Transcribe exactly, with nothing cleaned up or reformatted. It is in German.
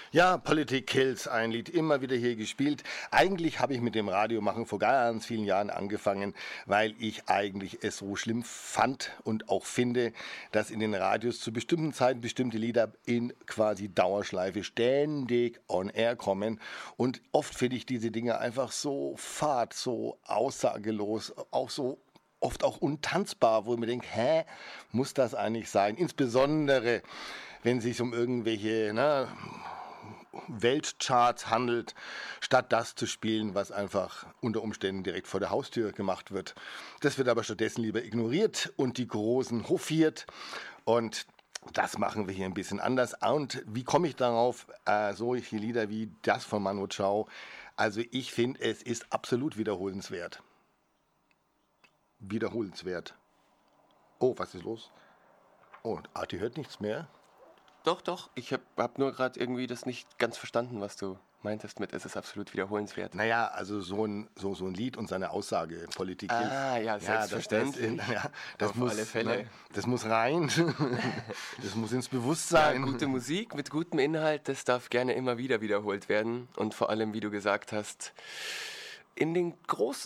Ja, Politik Kills, ein Lied immer wieder hier gespielt. Eigentlich habe ich mit dem Radiomachen vor ganz vielen Jahren angefangen, weil ich eigentlich es so schlimm fand und auch finde, dass in den Radios zu bestimmten Zeiten bestimmte Lieder in quasi Dauerschleife ständig on air kommen. Und oft finde ich diese Dinge einfach so fad, so aussagelos, auch so oft auch untanzbar, wo ich mir denke, hä, muss das eigentlich sein? Insbesondere, wenn es sich um irgendwelche, ne, Weltcharts handelt, statt das zu spielen, was einfach unter Umständen direkt vor der Haustür gemacht wird. Das wird aber stattdessen lieber ignoriert und die Großen hofiert, und das machen wir hier ein bisschen anders. Und wie komme ich darauf, äh, solche Lieder wie das von Manu Chao? Also ich finde, es ist absolut wiederholenswert. Wiederholenswert. Oh, was ist los? Oh, Arti hört nichts mehr. Doch, doch. Ich habe hab nur gerade irgendwie das nicht ganz verstanden, was du meintest mit, es ist absolut wiederholenswert. Naja, also so ein, so, so ein Lied und seine Aussage, Politik hilft. Ah, ja, selbstverständlich. Ja, das, das, ja, das Auf muss, alle Fälle. Ne, das muss rein. Das muss ins Bewusstsein. Ja, gute Musik mit gutem Inhalt, das darf gerne immer wieder wiederholt werden. Und vor allem, wie du gesagt hast, in den großen